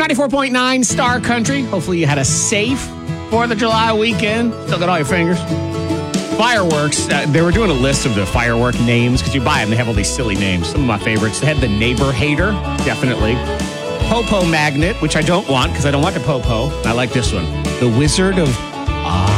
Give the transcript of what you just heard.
94.9 Star Country. Hopefully you had a safe 4th of July weekend. Still got all your fingers. Fireworks. They were doing a list of the firework names because you buy them. They have all these silly names. Some of my favorites. They had the Neighbor Hater. Definitely. Popo Magnet, which I don't want because I don't want the Popo. I like this one. The Wizard of